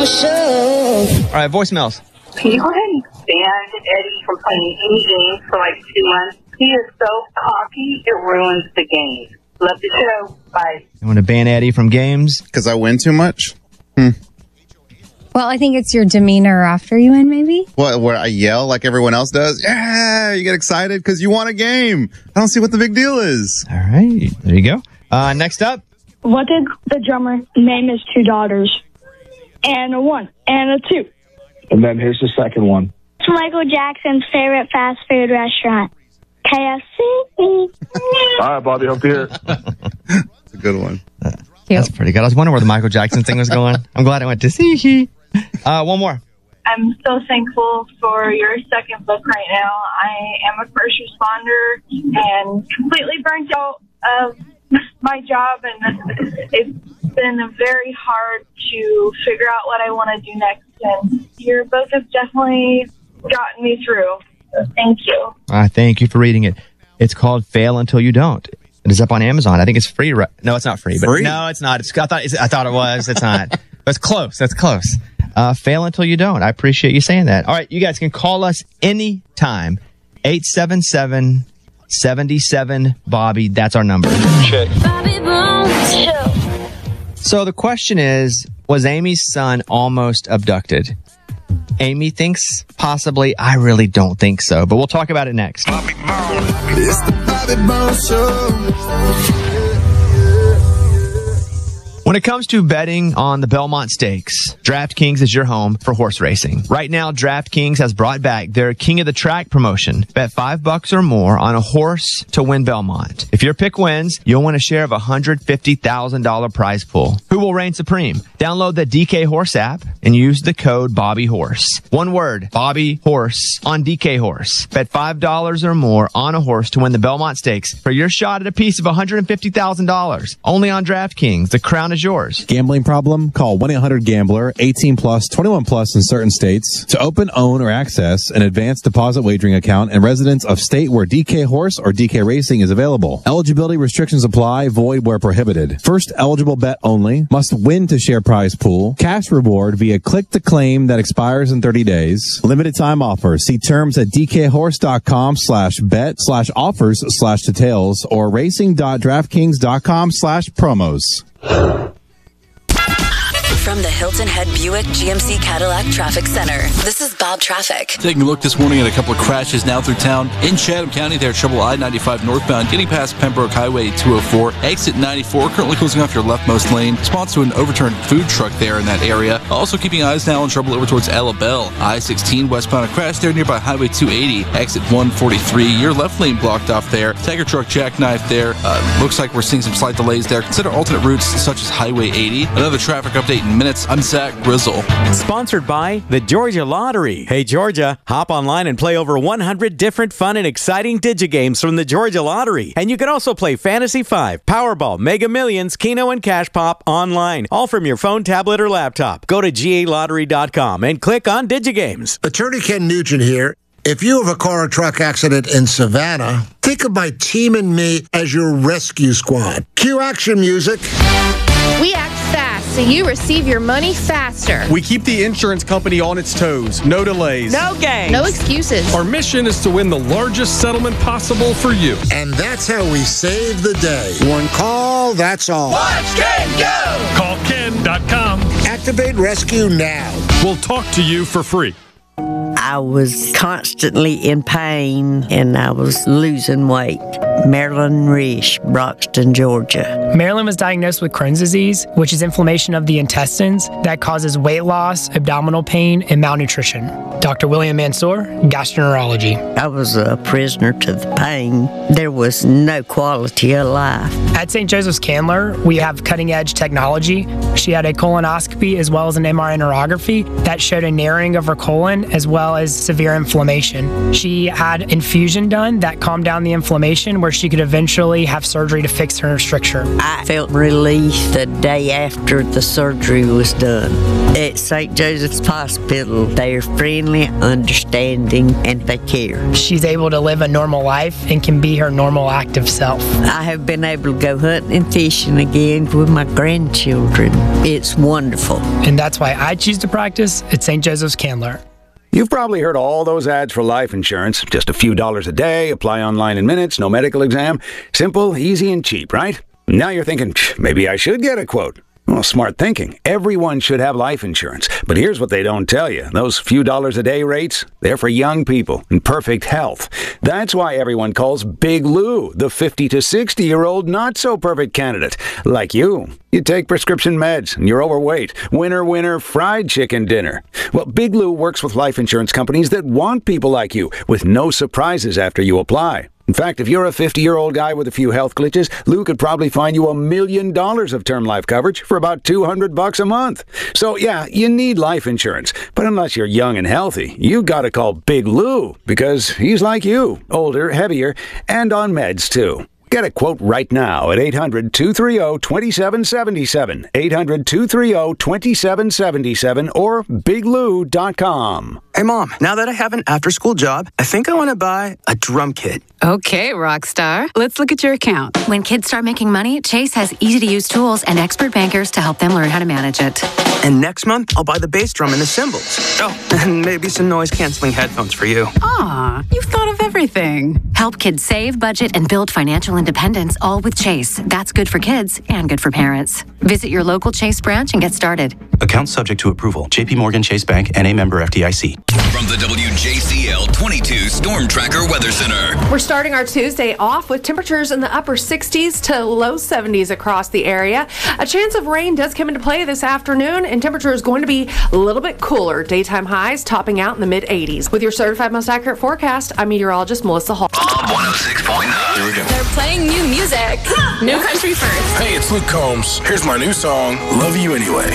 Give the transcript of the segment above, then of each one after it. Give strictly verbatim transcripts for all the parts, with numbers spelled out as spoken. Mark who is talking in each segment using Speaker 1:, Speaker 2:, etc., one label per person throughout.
Speaker 1: All right, voicemails.
Speaker 2: Can you go ahead and ban Eddie from playing any games for like two months? He is so cocky, it ruins the game. Love the show. Bye.
Speaker 1: You want to ban Eddie from games?
Speaker 3: Because I win too much? Hmm.
Speaker 4: Well, I think it's your demeanor after you win, maybe.
Speaker 3: What, where I yell like everyone else does? Yeah, you get excited because you won a game. I don't see what the big deal is.
Speaker 1: All right, there you go. Uh, next up.
Speaker 5: What did the drummer name his two daughters? And a one, and a two.
Speaker 6: And then here's the second one.
Speaker 5: It's Michael Jackson's favorite fast food restaurant. K F C.
Speaker 6: All right, Bobby, hope to hear.
Speaker 3: It's a good one.
Speaker 1: Uh, that's pretty good. I was wondering where the Michael Jackson thing was going. I'm glad it went to see. Uh, one more.
Speaker 7: I'm so thankful for your second book right now. I am a first responder and completely burnt out of my job, and it's been very hard to figure out what I want to do next. And your book has definitely gotten me through. So thank you.
Speaker 1: Uh, thank you for reading it. It's called Fail Until You Don't. It is up on Amazon. I think it's free. Right? No, it's not free. But
Speaker 3: free?
Speaker 1: No, it's not. It's, I thought it's, I thought it was. It's not. That's close. That's close. Uh, fail until you don't. I appreciate you saying that. All right, you guys can call us anytime. eight seven seven, seven seven, Bobby. That's our number.
Speaker 5: Check.
Speaker 1: So the question is, was Amy's son almost abducted? Amy thinks possibly. I really don't think so, but we'll talk about it next.
Speaker 8: It's the Bobby Bones Show.
Speaker 1: When it comes to betting on the Belmont Stakes, DraftKings is your home for horse racing. Right now, DraftKings has brought back their King of the Track promotion. Bet five bucks or more on a horse to win Belmont. If your pick wins, you'll win a share of a one hundred fifty thousand dollars prize pool. Who will reign supreme? Download the D K Horse app and use the code BobbyHorse. One word, Bobby Horse on D K Horse. Bet five dollars or more on a horse to win the Belmont Stakes for your shot at a piece of one hundred fifty thousand dollars. Only on DraftKings. The crown is yours.
Speaker 9: Gambling problem? Call one eight hundred gambler, eighteen plus, twenty-one plus in certain states. To open, own, or access an advanced deposit wagering account and residents of state where D K Horse or D K Racing is available. Eligibility restrictions apply, void where prohibited. First eligible bet only. Must win to share prize pool. Cash reward via click to claim that expires in thirty days. Limited time offer. See terms at dkhorse.com slash bet slash offers slash details or racing.draftkings.com slash promos.
Speaker 10: From the Hilton Head Buick G M C Cadillac Traffic Center, this is Bob Traffic.
Speaker 11: Taking a look this morning at a couple of crashes now through town. In Chatham County, there, trouble I ninety-five northbound, getting past Pembroke Highway two oh four. Exit ninety-four, currently closing off your leftmost lane. Response to an overturned food truck there in that area. Also keeping eyes now on trouble over towards Alabelle. I sixteen westbound, a crash there nearby Highway two eighty. Exit one forty-three, your left lane blocked off there. Tiger truck jackknife there. Uh, looks like we're seeing some slight delays there. Consider alternate routes such as Highway eighty. Another traffic update in minutes. I'm Zach Grizzle.
Speaker 12: Sponsored by the Georgia Lottery. Hey, Georgia, hop online and play over one hundred different fun and exciting digigames from the Georgia Lottery. And you can also play Fantasy five, Powerball, Mega Millions, Keno, and Cash Pop online, all from your phone, tablet, or laptop. Go to G A lottery dot com and click on Digigames.
Speaker 13: Attorney Ken Nugent here. If you have a car or truck accident in Savannah, think of my team and me as your rescue squad. Cue action music.
Speaker 14: We act fast so you receive your money faster.
Speaker 15: We keep the insurance company on its toes. No delays.
Speaker 14: No games. No excuses.
Speaker 15: Our mission is to win the largest settlement possible for you.
Speaker 13: And that's how we save the day. One call, that's all.
Speaker 8: Watch Ken go!
Speaker 15: Call Ken dot com.
Speaker 13: Activate rescue now.
Speaker 15: We'll talk to you for free.
Speaker 16: I was constantly in pain and I was losing weight. Marilyn Risch, Broxton, Georgia.
Speaker 17: Marilyn was diagnosed with Crohn's disease, which is inflammation of the intestines that causes weight loss, abdominal pain, and malnutrition. Doctor William Mansour, gastroenterology.
Speaker 16: I was a prisoner to the pain. There was no quality of life.
Speaker 17: At Saint Joseph's Candler, we have cutting-edge technology. She had a colonoscopy as well as an M R I neurography that showed a narrowing of her colon as well as severe inflammation. She had infusion done that calmed down the inflammation where where she could eventually have surgery to fix her stricture.
Speaker 16: I felt relief the day after the surgery was done. At Saint Joseph's Hospital, they're friendly, understanding, and they care.
Speaker 17: She's able to live a normal life and can be her normal active self.
Speaker 16: I have been able to go hunting and fishing again with my grandchildren. It's wonderful.
Speaker 17: And that's why I choose to practice at Saint Joseph's Candler.
Speaker 18: You've probably heard all those ads for life insurance. Just a few dollars a day, apply online in minutes, no medical exam. Simple, easy, and cheap, right? Now you're thinking, maybe I should get a quote. Well, smart thinking. Everyone should have life insurance. But here's what they don't tell you. Those few dollars a day rates, they're for young people in perfect health. That's why everyone calls Big Lou the fifty to sixty-year-old not-so-perfect candidate. Like you. You take prescription meds and you're overweight. Winner, winner, fried chicken dinner. Well, Big Lou works with life insurance companies that want people like you with no surprises after you apply. In fact, if you're a fifty-year-old guy with a few health glitches, Lou could probably find you a million dollars of term life coverage for about two hundred bucks a month. So yeah, you need life insurance. But unless you're young and healthy, you gotta call Big Lou because he's like you, older, heavier, and on meds too. Get a quote right now at eight hundred, two three zero, two seven seven seven, eight hundred, two three zero, two seven seven seven, or big lou dot com.
Speaker 19: Hey, Mom, now that I have an after-school job, I think I want to buy a drum kit.
Speaker 20: Okay, Rockstar. Let's look at your account.
Speaker 21: When kids start making money, Chase has easy-to-use tools and expert bankers to help them learn how to manage it.
Speaker 19: And next month, I'll buy the bass drum and the cymbals. Oh, and maybe some noise-canceling headphones for you.
Speaker 20: Aw, you've thought of everything.
Speaker 21: Help kids save, budget, and build financial independence, all with Chase. That's good for kids and good for parents. Visit your local Chase branch and get started.
Speaker 22: Account subject to approval. J P Morgan Chase Bank, N A member F D I C.
Speaker 23: From the W J C L twenty-two Storm Tracker Weather Center.
Speaker 24: We're starting our Tuesday off with temperatures in the upper sixties to low seventies across the area. A chance of rain does come into play this afternoon, and temperature is going to be a little bit cooler. Daytime highs topping out in the mid eighties. With your certified most accurate forecast, I'm meteorologist Melissa Hall.
Speaker 23: Bob one oh six point nine. Here we go.
Speaker 25: They're playing new music. New country first.
Speaker 26: Hey, it's Luke Combs. Here's my new song, Love You Anyway.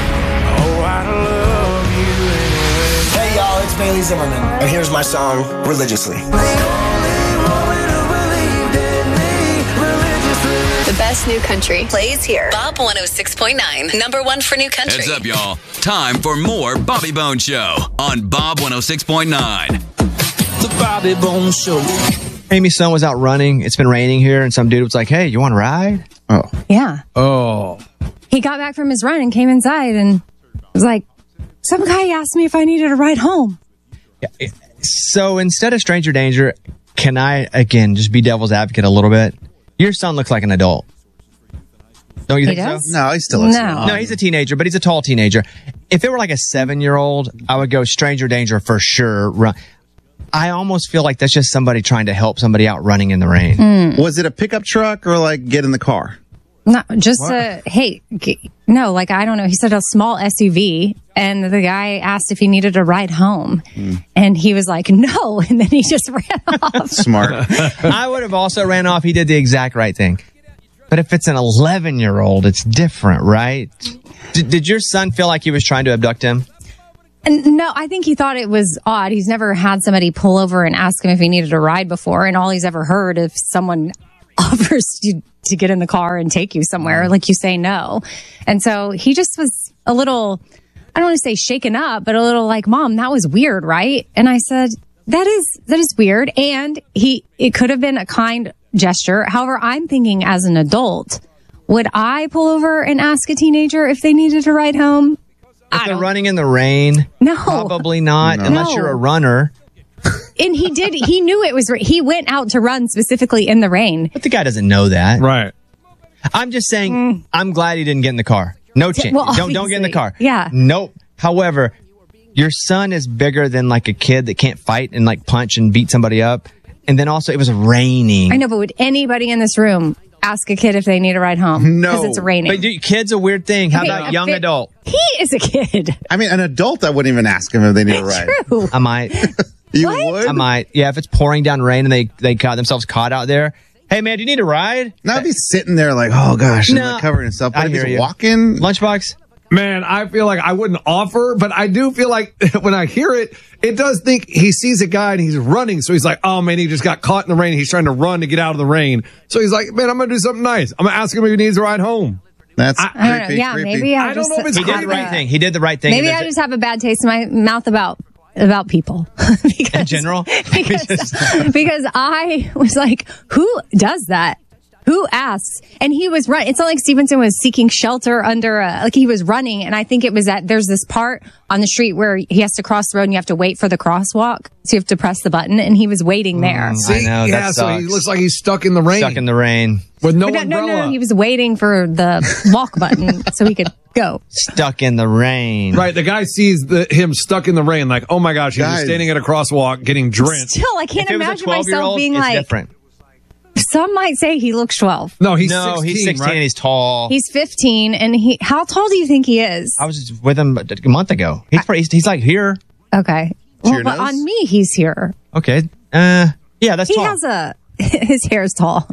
Speaker 8: Oh, I love you anyway.
Speaker 27: Hey, y'all, it's Bailey Zimmerman. And here's my song, Religiously.
Speaker 25: The best new country
Speaker 10: plays here. Bob one oh six point nine, number one for new country.
Speaker 23: Heads up, y'all. Time for more Bobby Bones Show on Bob one oh six point nine.
Speaker 8: The Bobby Bones Show.
Speaker 1: Amy's son was out running. It's been raining here, and some dude was like, hey, you want to ride?
Speaker 3: Oh.
Speaker 4: Yeah.
Speaker 1: Oh.
Speaker 4: He got back from his run and came inside and was like, some guy asked me if I needed a ride home.
Speaker 1: Yeah. So instead of stranger danger, can I, again, just be devil's advocate a little bit? Your son looks like an adult. Don't you
Speaker 4: He
Speaker 1: think
Speaker 4: does?
Speaker 1: so?
Speaker 3: No, he still looks
Speaker 4: No.
Speaker 3: young.
Speaker 1: No, he's a teenager, but he's a tall teenager. If it were like a seven-year-old, I would go stranger danger for sure. Run. I almost feel like that's just somebody trying to help somebody out running in the rain.
Speaker 4: Mm.
Speaker 3: Was it a pickup truck or like get in the car?
Speaker 4: No, just
Speaker 3: What?
Speaker 4: a, hey, g- no, like, I don't know. He said a small S U V, and the guy asked if he needed a ride home.
Speaker 3: Mm.
Speaker 4: And he was like, no. And then he just ran off.
Speaker 3: Smart.
Speaker 1: I would have also ran off. He did the exact right thing. But if it's an eleven-year-old, it's different, right? D- did your son feel like he was trying to abduct him?
Speaker 4: And no, I think he thought it was odd. He's never had somebody pull over and ask him if he needed a ride before. And all he's ever heard, if someone offers you to get in the car and take you somewhere, like, you say no. And so he just was a little, I don't want to say shaken up, but a little like, Mom, that was weird, right? And I said, that is, that is weird. And he, it could have been a kind gesture. However, I'm thinking as an adult, would I pull over and ask a teenager if they needed a ride home?
Speaker 1: If they're running in the rain,
Speaker 4: No.
Speaker 1: probably not,
Speaker 3: No.
Speaker 1: unless
Speaker 4: No.
Speaker 1: you're a runner.
Speaker 4: And he did, he knew it was, he went out to run specifically in the rain.
Speaker 1: But the guy doesn't know that.
Speaker 15: Right.
Speaker 1: I'm just saying, I'm glad he didn't get in the car. No chance.
Speaker 4: well,
Speaker 1: don't don't get in the car.
Speaker 4: obviously, yeah.
Speaker 1: Nope. However, your son is bigger than like a kid that can't fight and like punch and beat somebody up. And then also it was raining.
Speaker 4: I know, but would anybody in this room ask a kid if they need a ride home?
Speaker 3: No.
Speaker 4: Because it's raining.
Speaker 1: But dude, kid's a weird thing. How
Speaker 4: Okay,
Speaker 1: about
Speaker 4: a
Speaker 1: young
Speaker 4: bit-
Speaker 1: adult?
Speaker 4: He is a kid.
Speaker 3: I mean, an adult, I wouldn't even ask him if they need a ride.
Speaker 4: True.
Speaker 1: I might.
Speaker 3: You
Speaker 4: What?
Speaker 3: would?
Speaker 1: I might. Yeah, if it's pouring down rain and they, they got themselves caught out there. Hey, man, do you need a ride?
Speaker 3: Now if he's sitting there like, oh gosh,
Speaker 1: No.
Speaker 3: and like covering himself. But
Speaker 1: I
Speaker 3: if
Speaker 1: hear
Speaker 3: he's
Speaker 1: you.
Speaker 3: walking,
Speaker 1: Lunchbox?
Speaker 2: Man, I feel like I wouldn't offer, but I do feel like when I hear it, it does think he sees a guy and he's running. So he's like, oh man, he just got caught in the rain. He's trying to run to get out of the rain. So he's like, man, I'm going to do something nice. I'm going to ask him if he needs a ride home.
Speaker 3: That's
Speaker 4: I, I don't know. Yeah,
Speaker 3: creepy.
Speaker 4: maybe I,
Speaker 2: I
Speaker 4: just,
Speaker 2: don't know if it's
Speaker 1: He did the right thing. He did the right thing.
Speaker 4: Maybe I just have a bad taste in my mouth about about people. because,
Speaker 1: in general.
Speaker 4: because, because I was like, who does that? Who asks? And he was running. It's not like Stevenson was seeking shelter under a, like he was running. And I think it was that there's this part on the street where he has to cross the road and you have to wait for the crosswalk. So you have to press the button and he was waiting there.
Speaker 1: Mm, I know,
Speaker 2: yeah,
Speaker 1: that
Speaker 2: so
Speaker 1: sucks.
Speaker 2: he looks like he's stuck in the rain.
Speaker 1: Stuck in the rain.
Speaker 2: With no
Speaker 4: But no,
Speaker 2: umbrella.
Speaker 4: no, no, he was waiting for the walk button so he could go.
Speaker 1: Stuck in the rain.
Speaker 2: Right, the guy sees the, him stuck in the rain like, oh my gosh, he's just
Speaker 3: Guys.
Speaker 2: standing at a crosswalk getting drenched.
Speaker 4: Still, I can't
Speaker 1: If it was a
Speaker 4: imagine myself
Speaker 1: twelve-year-old,
Speaker 4: being
Speaker 1: it's
Speaker 4: like,
Speaker 1: different.
Speaker 4: some might say he looks twelve.
Speaker 2: No, he's
Speaker 1: no,
Speaker 2: sixteen,
Speaker 1: he's sixteen
Speaker 2: right?
Speaker 1: and he's tall.
Speaker 4: He's fifteen, and he. How tall do you think he is?
Speaker 1: I was just with him a month ago. He's pretty, he's, he's like here.
Speaker 4: Okay.
Speaker 3: To
Speaker 4: Well,
Speaker 3: your
Speaker 4: but
Speaker 3: nose?
Speaker 4: on me, he's here.
Speaker 1: Okay. Uh, yeah, that's
Speaker 4: He
Speaker 1: tall.
Speaker 4: has a. His hair is tall.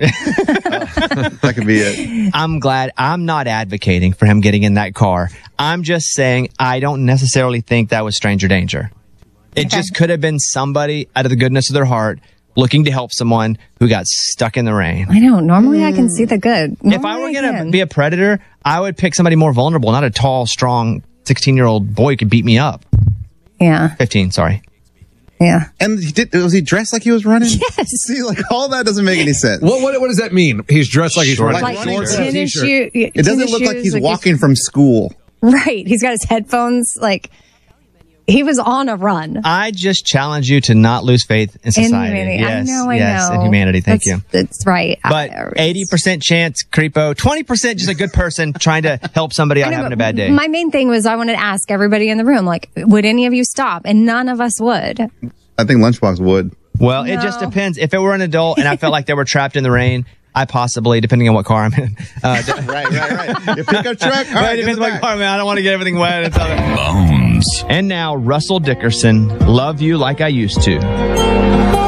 Speaker 3: That could be it.
Speaker 1: I'm glad I'm not advocating for him getting in that car. I'm just saying I don't necessarily think that was stranger danger. It
Speaker 4: Okay.
Speaker 1: just could have been somebody out of the goodness of their heart looking to help someone who got stuck in the rain.
Speaker 4: I know. Normally, I can see the good.
Speaker 1: If I were going to be a predator, I would pick somebody more vulnerable, not a tall, strong sixteen-year-old boy who could beat me up.
Speaker 4: Yeah.
Speaker 1: fifteen, sorry.
Speaker 4: Yeah.
Speaker 3: And he did, was he dressed like he was running?
Speaker 4: Yes.
Speaker 3: See, like all that doesn't make any sense.
Speaker 2: What, what what does that mean? He's dressed like he's
Speaker 1: Short-
Speaker 2: running.
Speaker 3: like
Speaker 4: Like
Speaker 3: shorts
Speaker 2: and a
Speaker 4: tennis
Speaker 2: t-shirt.
Speaker 4: shoe.
Speaker 3: It doesn't look like he's walking from school.
Speaker 4: Right. He's got his headphones. Like he was on a run.
Speaker 1: I just challenge you to not lose faith in
Speaker 4: In
Speaker 1: society.
Speaker 4: humanity.
Speaker 1: Yes,
Speaker 4: I know. I
Speaker 1: yes,
Speaker 4: know.
Speaker 1: in humanity. Thank
Speaker 4: that's,
Speaker 1: you.
Speaker 4: That's right.
Speaker 1: But
Speaker 4: I-
Speaker 1: eighty percent chance, creepo. twenty percent just a good person trying to help somebody
Speaker 4: I
Speaker 1: out
Speaker 4: know,
Speaker 1: having
Speaker 4: but
Speaker 1: a bad day.
Speaker 4: My main thing was I wanted to ask everybody in the room, like, would any of you stop? And none of us would.
Speaker 3: I think Lunchbox would.
Speaker 1: Well, it just
Speaker 4: No.
Speaker 1: depends. If it were an adult and I felt like they were trapped in the rain, I possibly, depending on what car I'm in. Uh, d-
Speaker 3: Right, right, right. Your pickup truck. All
Speaker 1: Well,
Speaker 3: right,
Speaker 1: it depends
Speaker 3: get
Speaker 1: on what
Speaker 3: back.
Speaker 1: car I'm in. I don't want to get everything wet. It's all
Speaker 23: Bones.
Speaker 1: And now, Russell Dickerson, Love You Like I Used to.